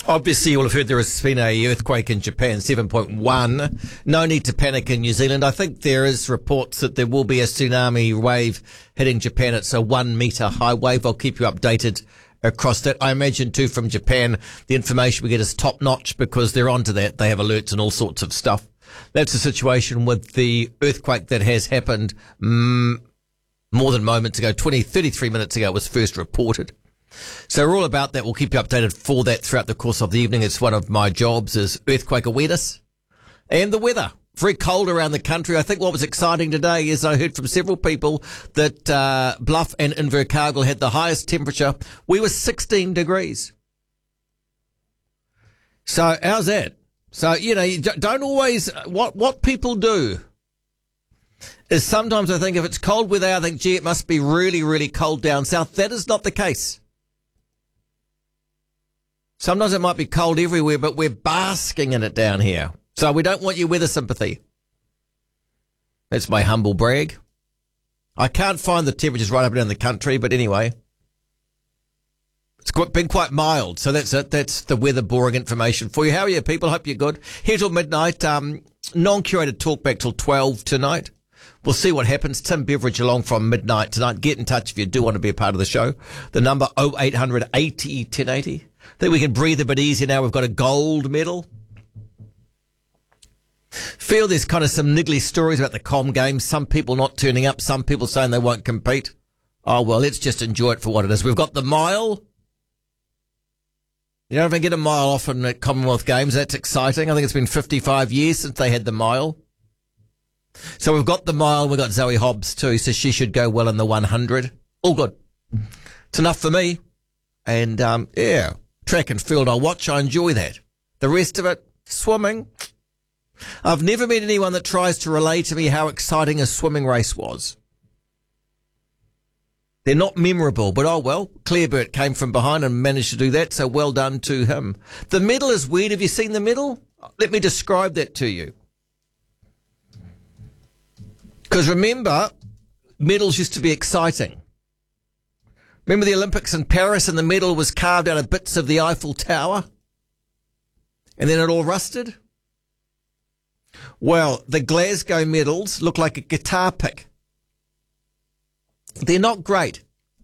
Obviously, you will have heard there has been a earthquake in Japan, 7.1. No need to panic in New Zealand. I think there is reports that there will be a tsunami wave hitting Japan. It's a 1 metre high wave. I'll keep you updated across that. I imagine too from Japan, the information we get is top notch because they're onto that. They have alerts and all sorts of stuff. That's the situation with the earthquake that has happened more than moments ago. 33 minutes ago it was first reported. So we're all about that. We'll keep you updated for that throughout the course of the evening. It's one of my jobs is earthquake awareness and the weather. Very cold around the country. I think what was exciting today is I heard from several people that Bluff and Invercargill had the highest temperature. We were 16 degrees. So how's that? So, you know, you don't always, what people do is sometimes I think if it's cold weather, I think, gee, it must be really, really cold down south. That is not the case. Sometimes it might be cold everywhere, but we're basking in it down here. So we don't want your weather sympathy. That's my humble brag. I can't find the temperatures right up and down the country, but anyway. It's been quite mild, so that's it. That's the weather boring information for you. How are you, people? Hope you're good. Here till midnight. Non-curated talkback till 12 tonight. We'll see what happens. Tim Beveridge along from midnight tonight. Get in touch if you do want to be a part of the show. The number 0800 80 1080. I think we can breathe a bit easier now. We've got a gold medal. Feel there's kind of some niggly stories about the Com Games. Some people not turning up. Some people saying they won't compete. Oh, well, let's just enjoy it for what it is. We've got the mile. You don't even get a mile often at Commonwealth Games. That's exciting. I think it's been 55 years since they had the mile. So we've got the mile. We've got Zoe Hobbs too, so she should go well in the 100. All good. It's enough for me. And, yeah, track and field I'll watch. I enjoy that. The rest of it, swimming. I've never met anyone that tries to relay to me how exciting a swimming race was. They're not memorable, but oh well, Clareburt came from behind and managed to do that, so well done to him. The medal is weird. Have you seen the medal? Let me describe that to you. Because remember, medals used to be exciting. Remember the Olympics in Paris and the medal was carved out of bits of the Eiffel Tower? And then it all rusted? Well, the Glasgow medals look like a guitar pick. They're not great.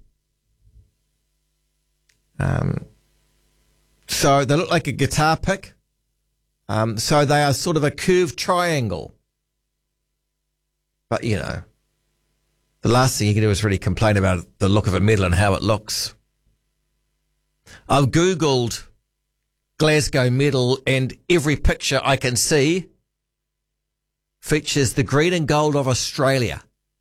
So they look like a guitar pick. So they are sort of a curved triangle. But, you know, the last thing you can do is really complain about the look of a medal and how it looks. I've Googled Glasgow medal and every picture I can see features the green and gold of Australia.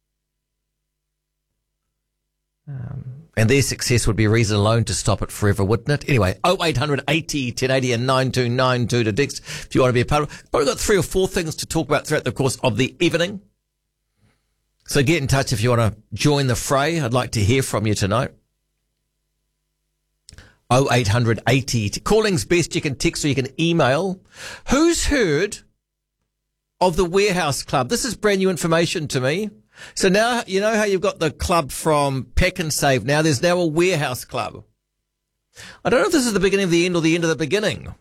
And their success would be reason alone to stop it forever, wouldn't it? Anyway, 0800 80 1080 and 9292 to text if you want to be a part of it. Probably got 3 or 4 things to talk about throughout the course of the evening. So get in touch if you want to join the fray. I'd like to hear from you tonight. 0800 80. Calling's best. You can text or you can email. Who's heard of the Warehouse Club? This is brand new information to me. So now, you know how you've got the club from Pack and Save now? There's now a Warehouse Club. I don't know if this is the beginning of the end or the end of the beginning.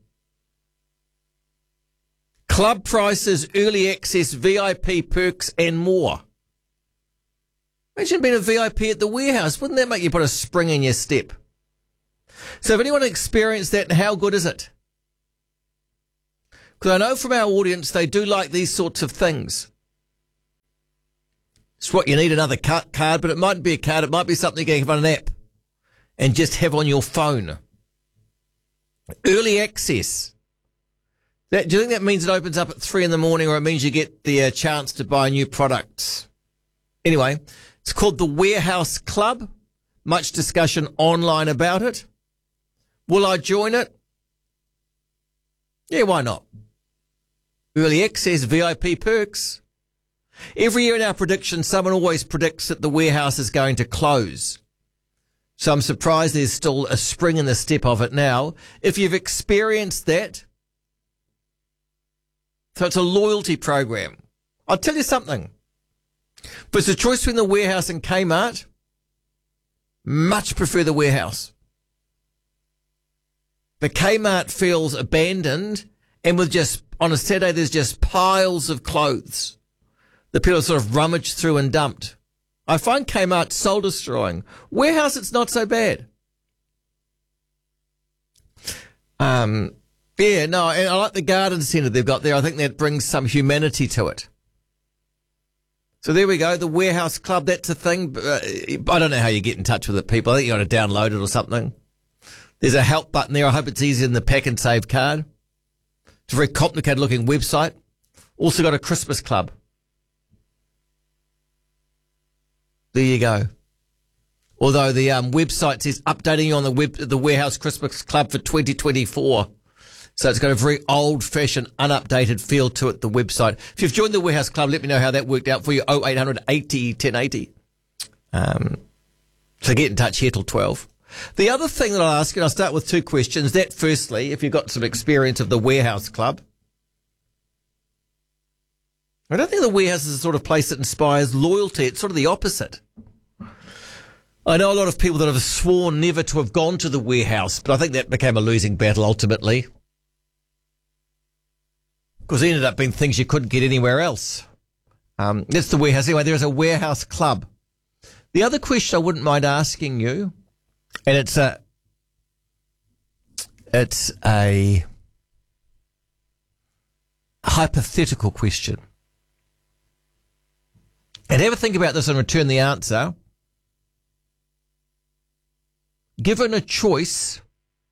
Club prices, early access, VIP perks and more. Imagine being a VIP at the Warehouse. Wouldn't that make you put a spring in your step? So if anyone experienced that, how good is it? Because I know from our audience they do like these sorts of things. It's what you need, another card, but it mightn't be a card. It might be something you can have on an app and just have on your phone. Early access. Do you think that means it opens up at 3 a.m, or it means you get the chance to buy new products? Anyway, it's called the Warehouse Club. Much discussion online about it. Will I join it? Yeah, why not? Early access, VIP perks. Every year in our predictions, someone always predicts that the warehouse is going to close. So I'm surprised there's still a spring in the step of it now. If you've experienced that, so it's a loyalty program. I'll tell you something. If it's a choice between the Warehouse and Kmart, much prefer the Warehouse. the Kmart feels abandoned, and with just, on a Saturday, there's just piles of clothes that people sort of rummaged through and dumped. I find Kmart soul destroying. Warehouse, it's not so bad. Yeah, no, and I like the garden centre they've got there. I think that brings some humanity to it. So there we go, the Warehouse Club, that's a thing. I don't know how you get in touch with it, people. I think you got to download it or something. There's a help button there. I hope it's easier than the Pack and Save card. It's a very complicated looking website. Also got a Christmas club. There you go. Although the website says updating you on the Warehouse Christmas Club for 2024. So it's got a very old-fashioned, unupdated feel to it, the website. If you've joined the Warehouse Club, let me know how that worked out for you. 0800 80 1080. So get in touch here till 12. The other thing that I'll ask you, and I'll start with two questions. That firstly, if you've got some experience of the Warehouse Club. I don't think the Warehouse is the sort of place that inspires loyalty. It's sort of the opposite. I know a lot of people that have sworn never to have gone to the Warehouse, but I think that became a losing battle ultimately. Because it ended up being things you couldn't get anywhere else. That's the Warehouse. Anyway, there is a Warehouse Club. The other question I wouldn't mind asking you, and it's a hypothetical question. And have a think about this and return the answer. Given a choice,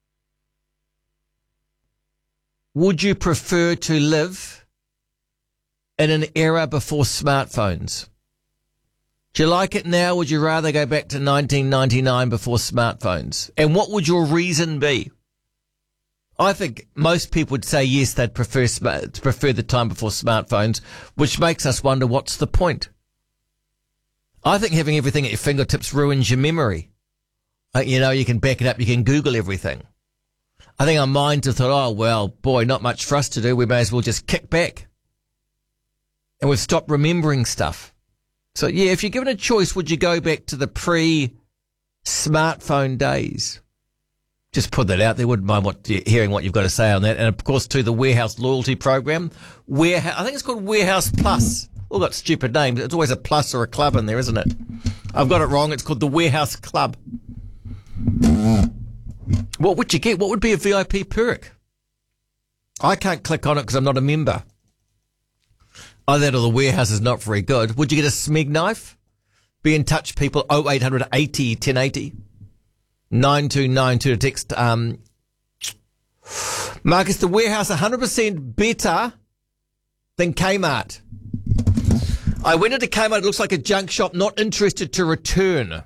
would you prefer to live in an era before smartphones? Do you like it now? Would you rather go back to 1999 before smartphones? And what would your reason be? I think most people would say yes, they'd prefer the time before smartphones, which makes us wonder what's the point. I think having everything at your fingertips ruins your memory. You can back it up, you can Google everything. I think our minds have thought, oh, well, boy, not much for us to do. We may as well just kick back. And we've stopped remembering stuff. So, yeah, if you're given a choice, would you go back to the pre-smartphone days? Just put that out there. Wouldn't mind hearing what you've got to say on that. And, of course, to the Warehouse loyalty program. I think it's called Warehouse Plus. All got stupid names. It's always a plus or a club in there, isn't it? I've got it wrong. It's called the Warehouse Club. What would you get? What would be a VIP perk? I can't click on it because I'm not a member. Either that or the Warehouse is not very good. Would you get a Smeg knife? Be in touch, people. 0800 80 1080. 9292 to text. Marcus, the Warehouse 100% better than Kmart. I went into Kmart. It looks like a junk shop. Not interested to return.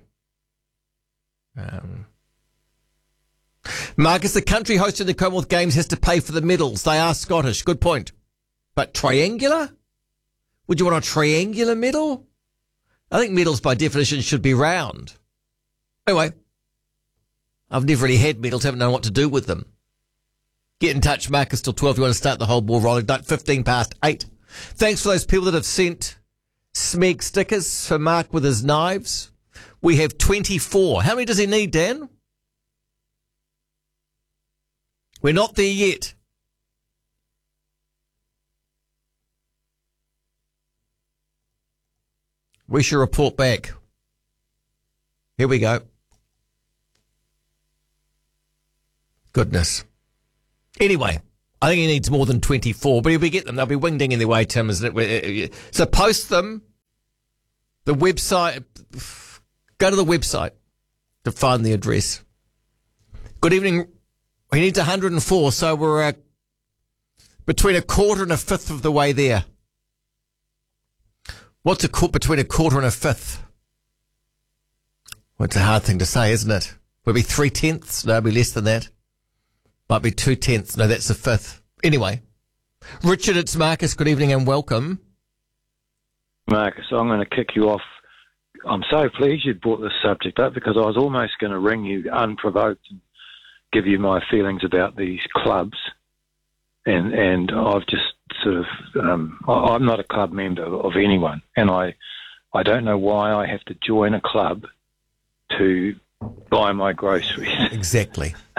Marcus, the country hosting the Commonwealth Games has to pay for the medals. They are Scottish. Good point. But triangular? Would you want a triangular medal? I think medals by definition should be round. Anyway, I've never really had medals, haven't known what to do with them. Get in touch, Marcus, till 12 if you want to start the whole ball rolling. 15 past 8. Thanks for those people that have sent Smeg stickers for Mark with his knives. We have 24. How many does he need, Dan? We're not there yet. We shall report back. Here we go. Goodness. Anyway, I think he needs more than 24, but if we get them, they'll be wingding anyway, Tim, isn't it? So post them. The website. Go to the website to find the address. Good evening. He needs 104, so we're between a quarter and a fifth of the way there. What's between a quarter and a fifth? Well, it's a hard thing to say, isn't it? Would it be 3/10? No, it'd be less than that. Might be 2/10. No, that's a fifth. Anyway, Richard, it's Marcus. Good evening and welcome. Marcus, I'm going to kick you off. I'm so pleased you brought this subject up because I was almost going to ring you unprovoked and give you my feelings about these clubs. And I've just sort of, I'm not a club member of anyone. And I don't know why I have to join a club to buy my groceries. Exactly.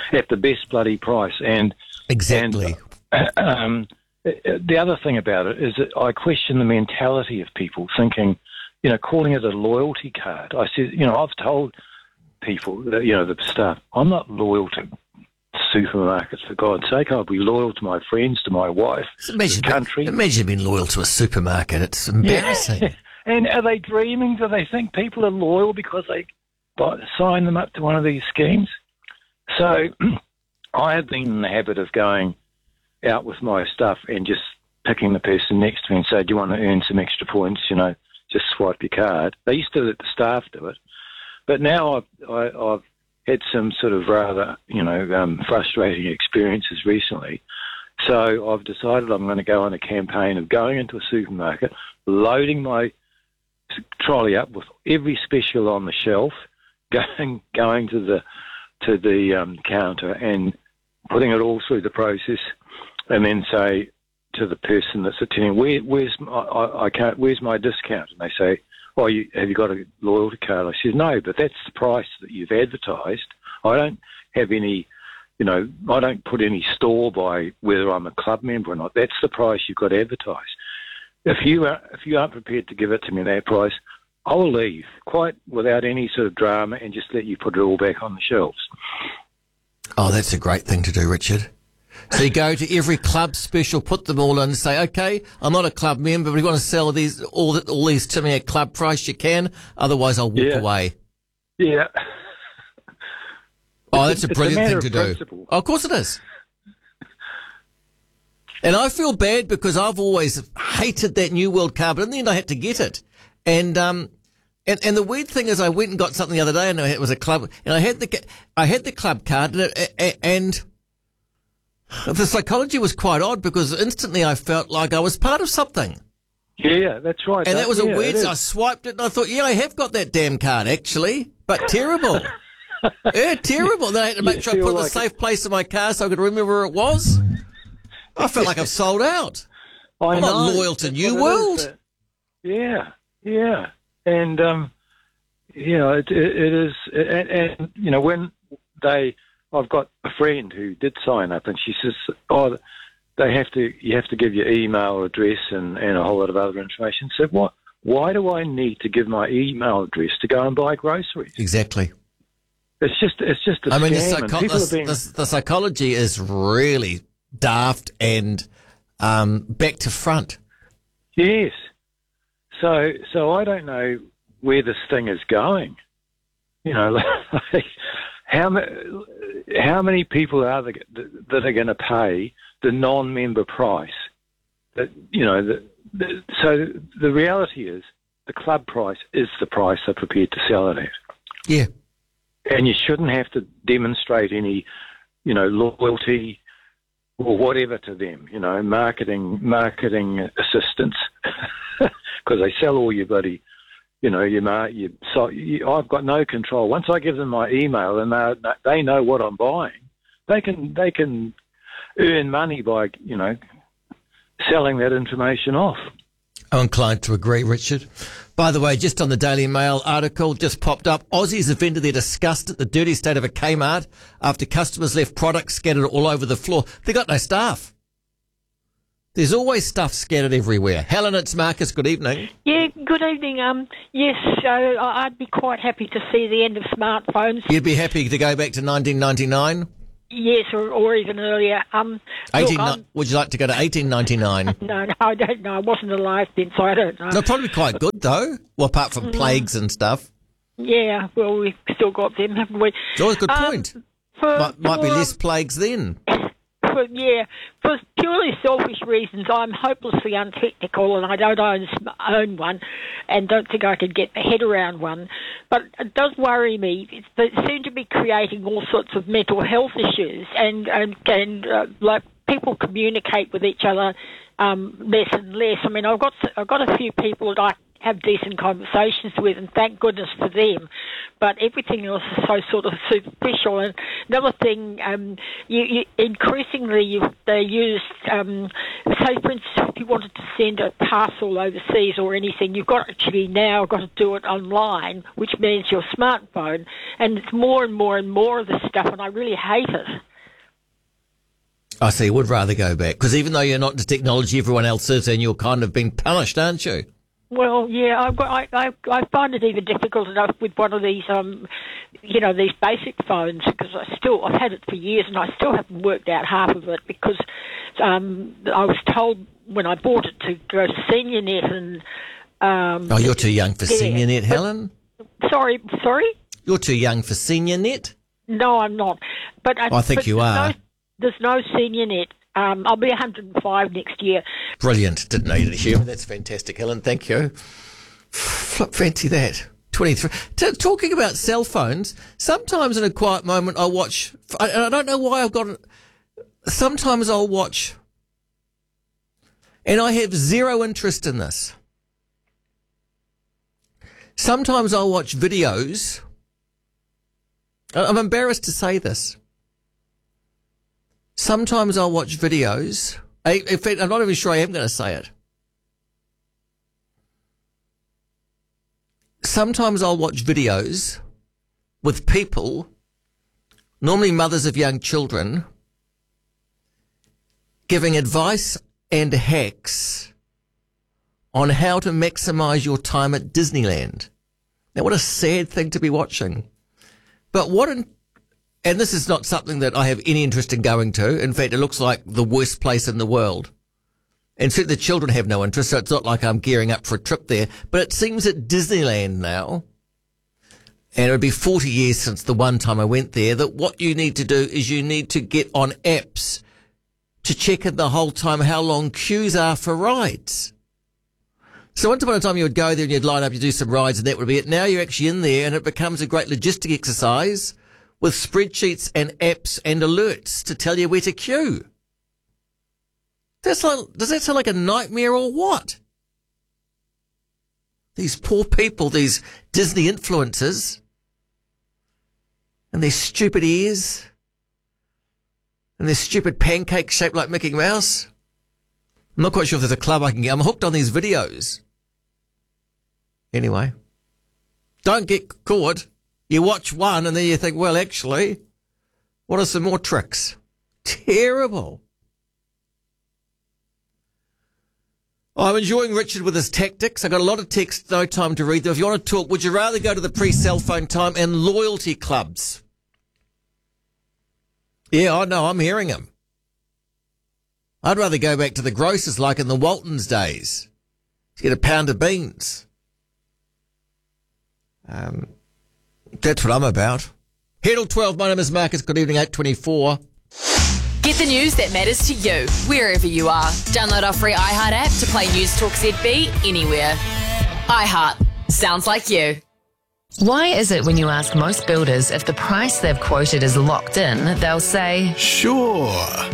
at the best bloody price. And Exactly. The other thing about it is that I question the mentality of people thinking, calling it a loyalty card. I said, I've told people that, the staff, I'm not loyal to supermarkets, for God's sake. I'll be loyal to my friends, to my wife, to the country. Imagine being loyal to a supermarket. It's embarrassing. Yeah. And are they dreaming? Do they think people are loyal because they sign them up to one of these schemes? So I have been in the habit of going out with my stuff and just picking the person next to me and say, do you want to earn some extra points? Just swipe your card. They used to let the staff do it. But now I've had some sort of rather, frustrating experiences recently. So I've decided I'm going to go on a campaign of going into a supermarket, loading my trolley up with every special on the shelf, going to the counter and putting it all through the process, and then say to the person that's attending, where's my discount? And they say, have you got a loyalty card? I said, no, but that's the price that you've advertised. I don't have any, I don't put any store by whether I'm a club member or not. That's the price you've got advertised. If you aren't prepared to give it to me at that price, I will leave quite without any sort of drama and just let you put it all back on the shelves. Oh, that's a great thing to do, Richard. So you go to every club special, put them all in and say, okay, I'm not a club member, but if you want to sell these all these to me at club price, you can. Otherwise, I'll walk away. Yeah. Oh, that's a brilliant thing to do. Principle. Oh, of course it is. And I feel bad because I've always hated that New World card, but in the end I had to get it. And the weird thing is I went and got something the other day and it was a club, and I had the club card and the psychology was quite odd because instantly I felt like I was part of something. Yeah, that's right. And that was a weird, I swiped it and I thought, I have got that damn card actually, but terrible. Yeah, terrible. Then I had to make sure I put it in a safe place in my car so I could remember where it was. I felt like I've sold out. I'm not loyal to New World. Yeah. And, it is, and when I've got a friend who did sign up and she says, you have to give your email address and a whole lot of other information. So why do I need to give my email address to go and buy groceries? Exactly. It's just a scam. The psychology is really daft and back to front. Yes. So I don't know where this thing is going. How many people are there that are going to pay the non-member price? So the reality is the club price is the price they're prepared to sell it at. Yeah. And you shouldn't have to demonstrate any, loyalty or whatever to them, marketing assistance, because they sell all your bloody, I've got no control. Once I give them my email and they know what I'm buying, they can earn money by, selling that information off. I'm inclined to agree, Richard. By the way, just on the Daily Mail article just popped up, Aussies have vented their disgust at the dirty state of a Kmart after customers left products scattered all over the floor. They got no staff. There's always stuff scattered everywhere. Helen, it's Marcus. Good evening. Yeah, good evening. Yes, I'd be quite happy to see the end of smartphones. You'd be happy to go back to 1999? Yes, or even earlier. Would you like to go to 1899? No, I don't know. I wasn't alive then, so I don't know. They're probably quite good, though. Well, apart from plagues and stuff. Yeah, well, we've still got them, haven't we? It's always a good point. Might be less plagues then. For purely selfish reasons, I'm hopelessly untechnical and I don't own one and don't think I could get my head around one. But it does worry me. They seem to be creating all sorts of mental health issues and like people communicate with each other less and less. I mean, I've got a few people that I have decent conversations with, and thank goodness for them. But everything else is so sort of superficial. And another thing, increasingly they use say, for instance, if you wanted to send a parcel overseas or anything, you've got to do it online, which means your smartphone, and it's more and more and more of this stuff, and I really hate it. I see. You would rather go back because even though you're not into technology, everyone else is, and you're kind of being punished, aren't you? Well, yeah, I find it even difficult enough with one of these, these basic phones, because I've had it for years and I still haven't worked out half of it because I was told when I bought it to go to SeniorNet and... you're too young for SeniorNet, Helen? Sorry? You're too young for SeniorNet? No, I'm not. But I think you are. There's no SeniorNet. I'll be 105 next year. Brilliant. Didn't know you to hear. That's fantastic, Helen. Thank you. Fancy that. 23. Talking about cell phones, sometimes in a quiet moment I watch, and I don't know why I've got it. Sometimes I'll watch, and I have zero interest in this. Sometimes I'll watch videos. I'm embarrassed to say this. Sometimes I'll watch videos. In fact, I'm not even sure I am going to say it. Sometimes I'll watch videos with people, normally mothers of young children, giving advice and hacks on how to maximise your time at Disneyland. Now, what a sad thing to be watching. But and this is not something that I have any interest in going to. In fact, it looks like the worst place in the world. And certainly the children have no interest, so it's not like I'm gearing up for a trip there. But it seems at Disneyland now, and it would be 40 years since the one time I went there, that what you need to do is you need to get on apps to check in the whole time how long queues are for rides. So once upon a time you would go there and you'd line up, you'd do some rides and that would be it. Now you're actually in there and it becomes a great logistic exercise with spreadsheets and apps and alerts to tell you where to queue. Does that sound like a nightmare or what? These poor people, these Disney influencers, and their stupid ears, and their stupid pancakes shaped like Mickey Mouse. I'm not quite sure if there's a club I can get. I'm hooked on these videos. Anyway, don't get caught. You watch one and then you think, well, actually, what are some more tricks? Terrible. I'm enjoying Richard with his tactics. I got a lot of texts, no time to read them. If you want to talk, would you rather go to the pre-cell phone time and loyalty clubs? Yeah, I know, I'm hearing him. I'd rather go back to the grocers like in the Waltons days to get a pound of beans. That's what I'm about. Headle 12, my name is Marcus. Good evening, 8:24. Get the news that matters to you, wherever you are. Download our free iHeart app to play News Talk ZB anywhere. iHeart. Sounds like you. Why is it when you ask most builders if the price they've quoted is locked in, they'll say, Sure.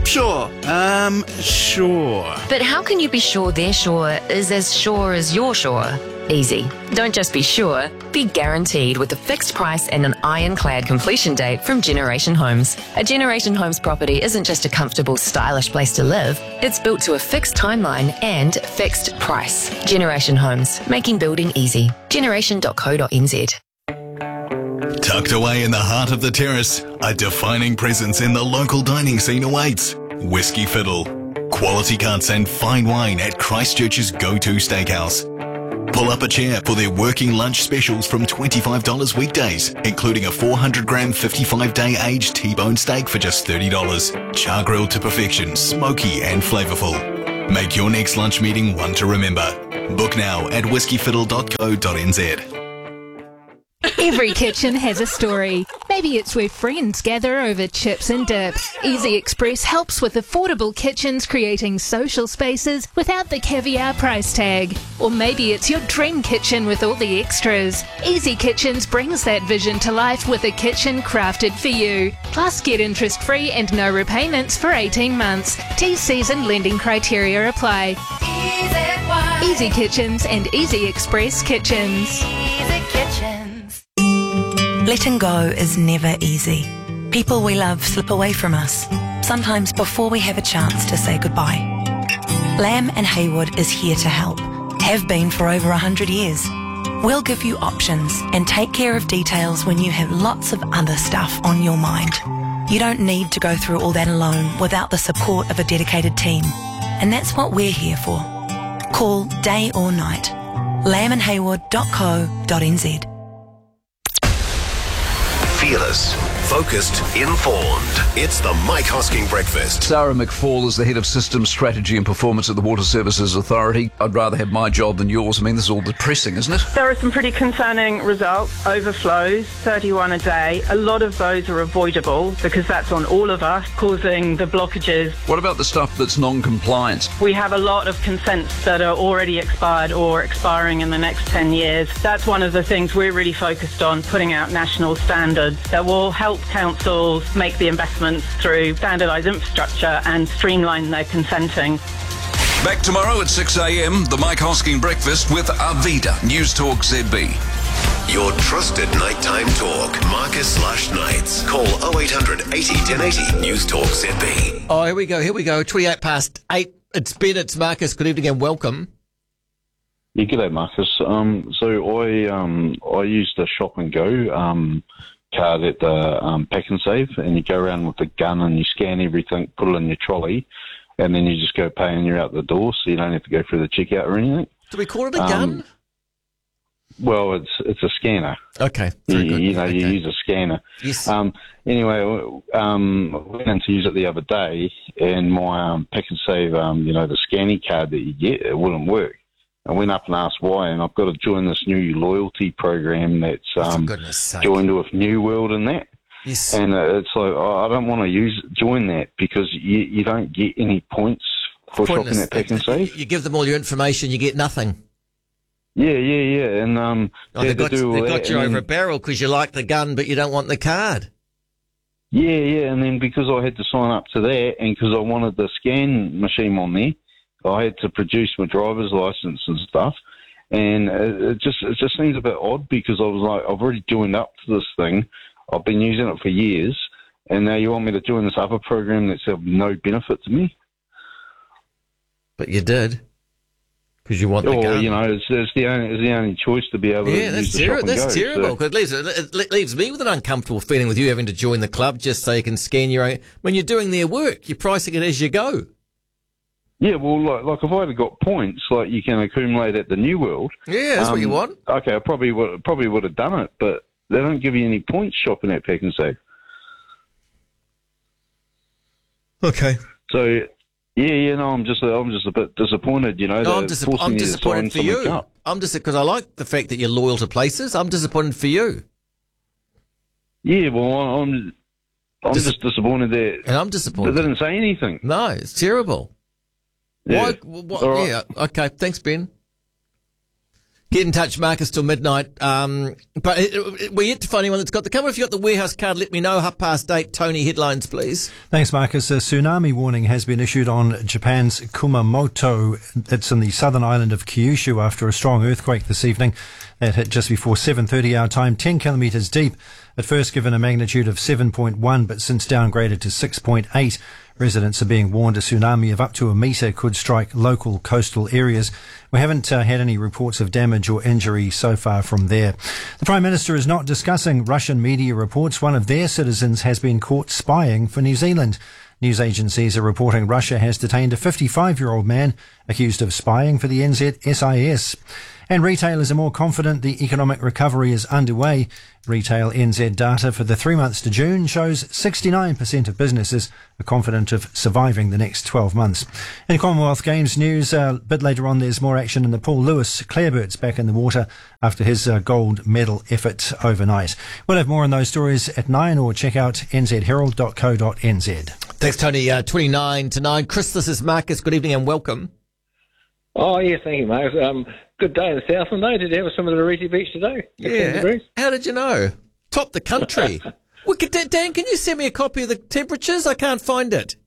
But how can you be sure their sure is as sure as you're sure? Easy. Don't just be sure, be guaranteed with a fixed price and an ironclad completion date from Generation Homes. A Generation Homes property isn't just a comfortable, stylish place to live. It's built to a fixed timeline and fixed price. Generation Homes, making building easy. Generation.co.nz. Tucked away in the heart of the terrace, a defining presence in the local dining scene awaits. Whiskey Fiddle. Quality cuts and fine wine at Christchurch's go-to steakhouse. Pull up a chair for their working lunch specials from $25 weekdays, including a 400-gram 55-day aged T-bone steak for just $30. Char grilled to perfection, smoky and flavourful. Make your next lunch meeting one to remember. Book now at whiskeyfiddle.co.nz. Every kitchen has a story. Maybe it's where friends gather over chips and dip. Easy Express helps with affordable kitchens, creating social spaces without the caviar price tag. Or maybe it's your dream kitchen with all the extras. Easy Kitchens brings that vision to life with a kitchen crafted for you. Plus, get interest-free and no repayments for 18 months. T-Season and lending criteria apply. Easy Kitchens and Easy Express Kitchens. Easy Kitchens. Letting go is never easy. People we love slip away from us, sometimes before we have a chance to say goodbye. Lamb and Haywood is here to help. Have been for over 100 years. We'll give you options and take care of details when you have lots of other stuff on your mind. You don't need to go through all that alone without the support of a dedicated team. And that's what we're here for. Call day or night. lambandhaywood.co.nz. Fearless, focused, informed. It's the Mike Hosking Breakfast. Sarah McFall is the Head of Systems Strategy and Performance at the Water Services Authority. I'd rather have my job than yours. I mean, this is all depressing, isn't it? There are some pretty concerning results. Overflows, 31 a day. A lot of those are avoidable because that's on all of us, causing the blockages. What about the stuff that's non-compliant? We have a lot of consents that are already expired or expiring in the next 10 years. That's one of the things we're really focused on, putting out national standards that will help councils make the investments through standardised infrastructure and streamline their consenting. Back tomorrow at 6 a.m, the Mike Hosking Breakfast with Arvida, News Talk ZB. Your trusted nighttime talk. Marcus/Knights. Call 0800 80 1080 News Talk ZB. Oh, here we go. 28 past 8. It's Ben, it's Marcus. Good evening and welcome. Yeah, g'day, Marcus. So I used a Shop and Go card at the Pack and Save, and you go around with a gun and you scan everything, put it in your trolley, and then you just go pay and you're out the door, so you don't have to go through the checkout or anything. Do we call it a gun? Well, it's a scanner. Okay, very good. You Okay. use a scanner. Yes. Anyway, I went in to use it the other day, and my Pack and Save, the scanning card that you get, it wouldn't work. I went up and asked why, and I've got to join this new loyalty program that's For goodness sake. joined with New World and that. Yes. And it's like, I don't want to join that because you don't get any points for Pointless. shopping at Pack and Save. You give them all your information, you get nothing. Yeah. And They got you and over then- a barrel because you like the gun, but you don't want the card. Yeah, and then because I had to sign up to that, and because I wanted the scan machine on there, I had to produce my driver's license and stuff, and it just seems a bit odd because I was like, I've already joined up to this thing, I've been using it for years, and now you want me to join this other program that's of no benefit to me? But you did because you want the gun. It's the only choice to be able to use the Shop and Go. That's terrible. So- 'Cause it leaves me with an uncomfortable feeling with you having to join the club just so you can scan your own. When you're doing their work, you're pricing it as you go. Yeah, well, like if I'd have got points, like you can accumulate at the New World. Yeah, that's what you want. Okay, I probably would have done it, but they don't give you any points shopping at Pack and Save. Okay. So, I'm just a bit disappointed, No, I'm disappointed for you. Up. I'm just because I like the fact that you're loyal to places. I'm disappointed for you. Yeah, well, I'm just disappointed that. And I'm disappointed. They didn't say anything. No, it's terrible. Yeah. Why? All right. Yeah. Okay. Thanks, Ben. Get in touch, Marcus, till midnight. But we're yet to find anyone that's got the cover. If you've got the warehouse card, let me know. 8:30. Tony, headlines, please. Thanks, Marcus. A tsunami warning has been issued on Japan's Kumamoto. It's in the southern island of Kyushu after a strong earthquake this evening that hit just before 7:30 our time, 10 kilometres deep. At first given a magnitude of 7.1, but since downgraded to 6.8. Residents are being warned a tsunami of up to a metre could strike local coastal areas. We haven't had any reports of damage or injury so far from there. The Prime Minister is not discussing Russian media reports. One of their citizens has been caught spying for New Zealand. News agencies are reporting Russia has detained a 55-year-old man accused of spying for the NZSIS. And retailers are more confident the economic recovery is underway. Retail NZ data for the 3 months to June shows 69% of businesses are confident of surviving the next 12 months. In Commonwealth Games news, a bit later on, there's more action in the Paul Lewis. Clarebird's back in the water after his gold medal effort overnight. We'll have more on those stories at 9 or check out nzherald.co.nz. Thanks, Tony. 29 to 9. Chris, this is Marcus. Good evening and welcome. Oh, yes, thank you, Marcus. Good day in the Southland, though. Did you have some of the Reti Beach today? 15 degrees? How did you know? Top the country. Dan, can you send me a copy of the temperatures? I can't find it.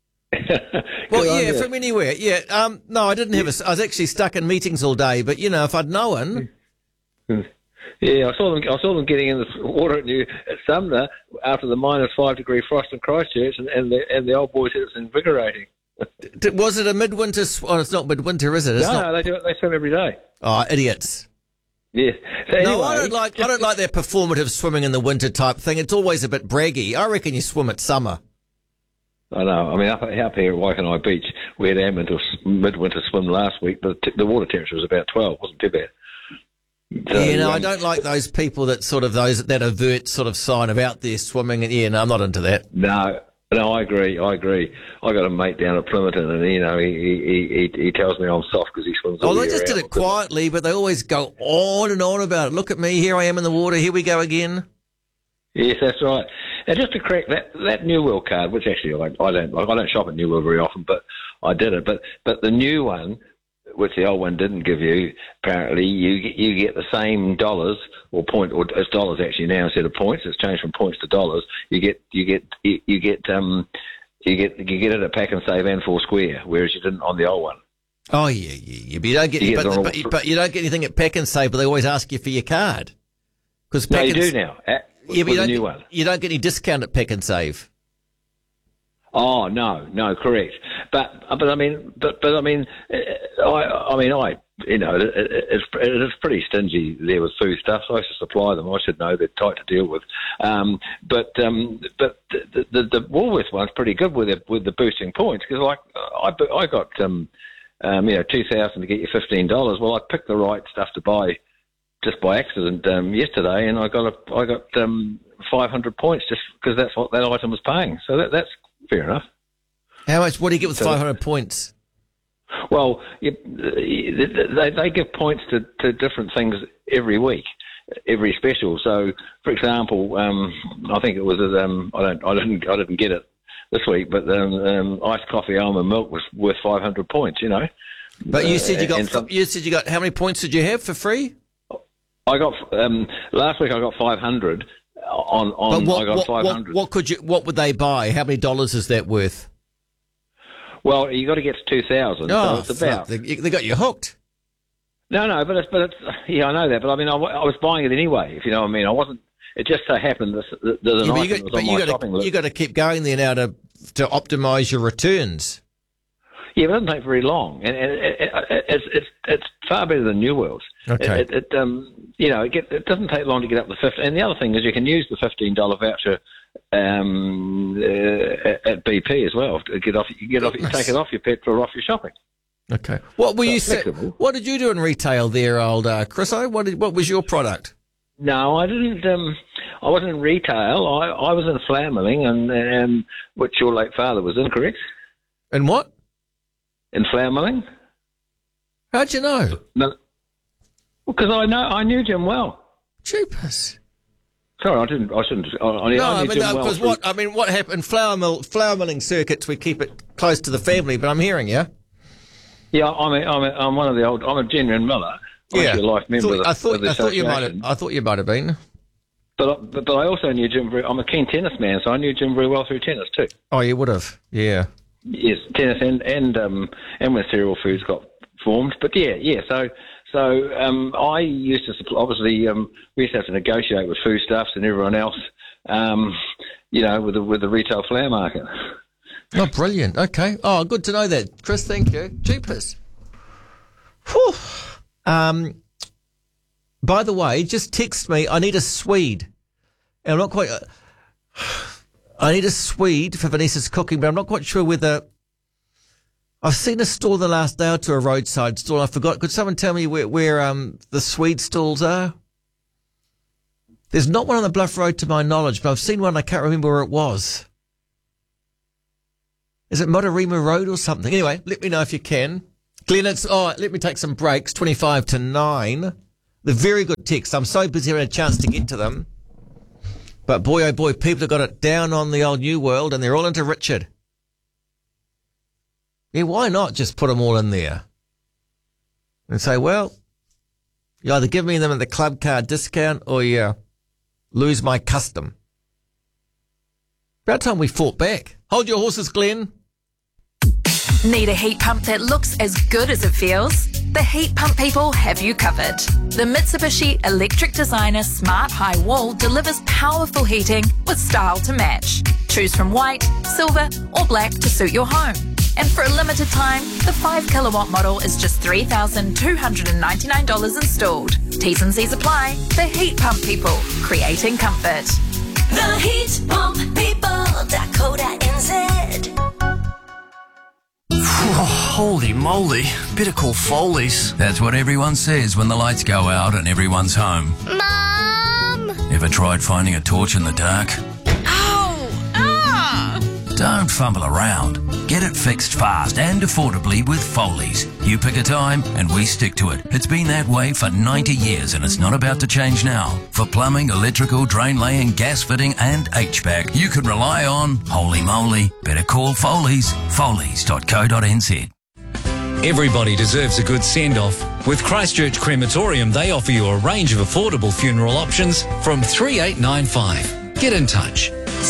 From anywhere. Yeah. No, I didn't have I was actually stuck in meetings all day, but, if I'd known. Yeah, I saw them getting in the water at Sumner after the -5 degree frost in Christchurch, and the old boys said it was invigorating. Was it a midwinter? Oh, it's not midwinter, is it? It's No, they do it. They swim every day. Oh, idiots! Yes. So No, anyway, I don't like that performative swimming in the winter type thing. It's always a bit braggy. I reckon you swim at summer. I know. I mean, up here at Waikanae Beach, we had our midwinter swim last week, but the water temperature was about 12. It wasn't too bad. So, I don't like those people that that avert sort of sign of out there swimming. And no, I'm not into that. No, I agree. I got a mate down at Plymouth, and he tells me I'm soft because he swims. Oh, they just did it quietly, but they always go on and on about it. Look at me, here I am in the water. Here we go again. Yes, that's right. And just to correct that New World card, which actually I don't shop at New World very often, but I did it. But the new one, which the old one didn't give you, apparently you get the same dollars or it's dollars actually now instead of points. It's changed from points to dollars. You get it at Pack and Save and Foursquare, whereas you didn't on the old one. Oh yeah. But you don't get but you don't get anything at Pack and Save, but they always ask you for your card. No, you do now. But you don't get any discount at Pack and Save. Oh no, correct. But I mean, it is pretty stingy there with food stuff. So I should supply them. I should know they're tight to deal with. But the Woolworths one's pretty good with the boosting points because I got 2,000 to get you $15. Well, I picked the right stuff to buy just by accident yesterday, and I got 500 points just because that's what that item was paying. So that's fair enough. How much? What do you get with 500 points? Well, they give points to different things every week, every special. So, for example, I think it was I didn't get it this week, but iced coffee almond milk was worth 500 points. You know. But you said you got how many points did you have for free? I got last week. I got 500 on. I got 500. What would they buy? How many dollars is that worth? Well, you got to get to 2,000. Oh, so it's about. They got you hooked. No, but it's yeah, I know that. But I mean, I was buying it anyway. If you know what I mean, I wasn't. It just so happened that an item was on my shopping list. You got to keep going there now to optimise your returns. Yeah, but it doesn't take very long, and it's far better than New World's. Okay. It doesn't take long to get up to 50. And the other thing is you can use the $15 voucher at BP as well to take it off your petrol, off your shopping. Okay. What were you saying? What did you do in retail there, old Chriso? What was your product? No, I didn't. I wasn't in retail. I was in flour milling, and which your late father was in, correct? In what? In flour milling. How'd you know? No, because I knew Jim well. Jeepers. Sorry, I shouldn't. What happened? Flour milling circuits. We keep it close to the family, but I'm hearing you. Yeah, I'm one of the old. I'm a genuine miller. Yeah, a life member. I thought you might have been. But I also knew Jim I'm a keen tennis man, so I knew Jim very well through tennis too. Oh, you would have. Yeah. Yes, tennis and when Cereal Foods got formed. But yeah. So I used to supply. Obviously, we used to have to negotiate with foodstuffs and everyone else. With the retail flour market. Oh, brilliant. Okay. Oh, good to know that, Chris. Thank you. Jeepers. Whew. By the way, just text me. I need a Swede. And I'm not quite. I need a Swede for Vanessa's cooking, but I'm not quite sure whether. I've seen a stall the last day or two, a roadside stall. I forgot. Could someone tell me where the Swede stalls are? There's not one on the Bluff Road to my knowledge, but I've seen one. I can't remember where it was. Is it Motorima Road or something? Anyway, let me know if you can. Glenn, let me take some breaks. 25 to 9. The very good text. I'm so busy having a chance to get to them. But boy, oh boy, people have got it down on the old New World and they're all into Richard. Yeah, why not just put them all in there? And say, well, you either give me them at the club card discount or you lose my custom. About time we fought back. Hold your horses, Glenn. Need a heat pump that looks as good as it feels? The Heat Pump people have you covered. The Mitsubishi Electric Designer Smart High Wall delivers powerful heating with style to match. Choose from white, silver or black to suit your home. And for a limited time, the 5 kilowatt model is just $3,299 installed. T's and C's apply. The Heat Pump People, creating comfort. The Heat Pump People.co.nz. Holy moly, better call Foley's. That's what everyone says when the lights go out and everyone's home. Mum! Ever tried finding a torch in the dark? Ow! Ah! Don't fumble around. Get it fixed fast and affordably with Foley's. You pick a time and we stick to it. It's been that way for 90 years and it's not about to change now. For plumbing, electrical, drain laying, gas fitting and HVAC, you can rely on, holy moly, better call Foley's. Foley's.co.nz. Everybody deserves a good send-off. With Christchurch Crematorium, they offer you a range of affordable funeral options from $3,895. Get in touch.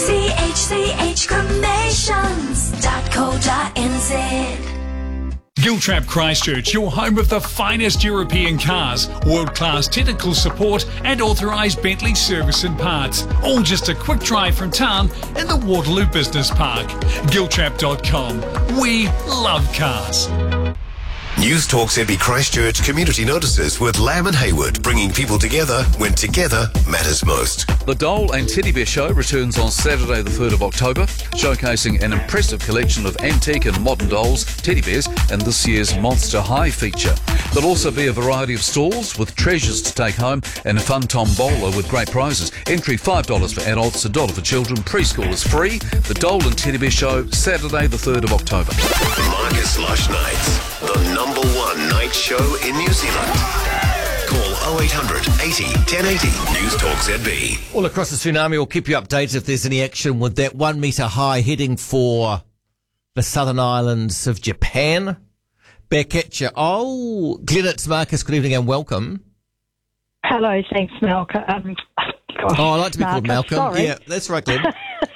chchcremations.co.nz. Giltrap Christchurch, your home of the finest European cars, world-class technical support and authorised Bentley service and parts. All just a quick drive from town in the Waterloo Business Park. Giltrap.com. We love cars. News Talk ZB Christchurch community notices with Lamb and Hayward, bringing people together when together matters most. The Dole and Teddy Bear Show returns on Saturday the 3rd of October, showcasing an impressive collection of antique and modern dolls, teddy bears and this year's Monster High feature. There'll also be a variety of stalls with treasures to take home and a fun tombola with great prizes. Entry $5 for adults, $1 for children. Preschool is free. The Dole and Teddy Bear Show, Saturday the 3rd of October. Marcus Lush Nights, the number one night show in New Zealand. Call 0800 80 1080 News Talk ZB. All across the tsunami, we'll keep you updated if there's any action with that 1 metre high heading for the southern islands of Japan. Back at you. Oh, Glenn, it's Marcus. Good evening and welcome. Hello, thanks, Malcolm. I like to be called Malcolm. Sorry. Yeah, that's right, Glenn.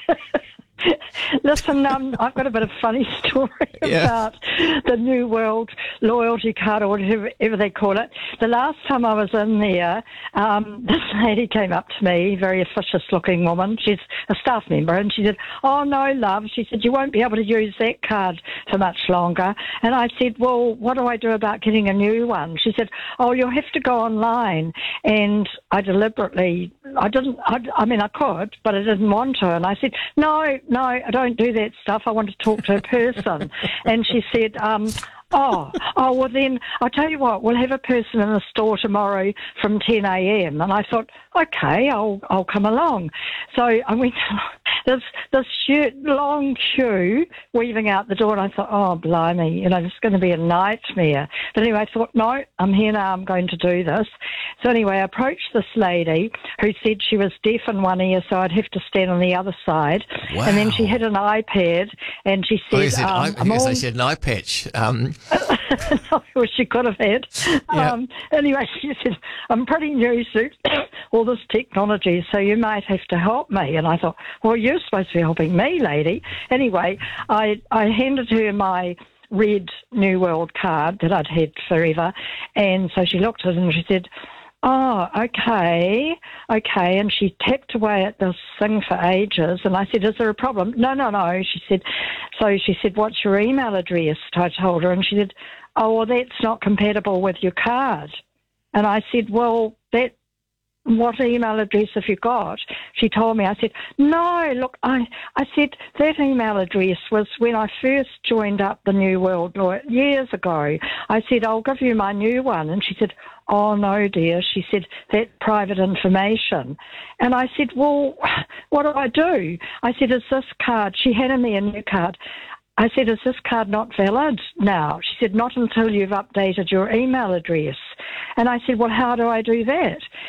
Listen, I've got a bit of funny story about the New World Loyalty Card, or whatever they call it. The last time I was in there, this lady came up to me, very officious-looking woman. She's a staff member, and she said, "Oh, no, love." She said, "You won't be able to use that card for much longer." And I said, "Well, what do I do about getting a new one?" She said, "Oh, you'll have to go online." And I deliberately, I could, but I didn't want to. And I said, no, I don't do that stuff. I want to talk to a person. And she said, well then, I'll tell you what, we'll have a person in the store tomorrow from 10 a.m. And I thought, okay, I'll come along. So I went this long queue weaving out the door, and I thought, oh, blimey, this is going to be a nightmare. But anyway, I thought, no, I'm here now, I'm going to do this. So anyway, I approached this lady who said she was deaf in one ear, so I'd have to stand on the other side. Wow. And then she had an iPad, and she said... she had an eye patch. Well, she could have had. Yeah. Anyway, she said, "I'm pretty new to all this technology, so you might have to help me." And I thought, well, you're supposed to be helping me, lady. Anyway, I handed her my red New World card that I'd had forever, and so she looked at it and she said, "Oh, okay." And she tapped away at this thing for ages, and I said, "Is there a problem?" No. She said, "What's your email address?" I told her, and she said, "Oh, well, that's not compatible with your card." And I said, "Well, what email address have you got?" She told me. I said, "No, look," I said, "that email address was when I first joined up the New World years ago." I said, "I'll give you my new one." And she said, "Oh, no, dear." She said, "That's private information." And I said, "Well, what do I do?" I said, "Is this card," she handed me a new card. I said, "Is this card not valid now?" She said, "Not until you've updated your email address." And I said, "Well, how do I do that?"